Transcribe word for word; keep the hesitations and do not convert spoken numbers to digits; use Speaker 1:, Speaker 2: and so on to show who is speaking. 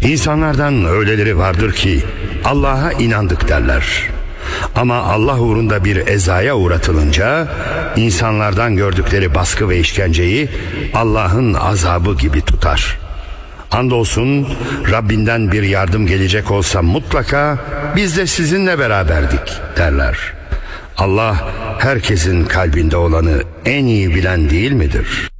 Speaker 1: İnsanlardan öyleleri vardır ki Allah'a inandık derler. Ama Allah uğrunda bir ezaya uğratılınca insanlardan gördükleri baskı ve işkenceyi Allah'ın azabı gibi tutar. Andolsun Rabbinden bir yardım gelecek olsa mutlaka biz de sizinle beraberdik derler. Allah herkesin kalbinde olanı en iyi bilen değil midir?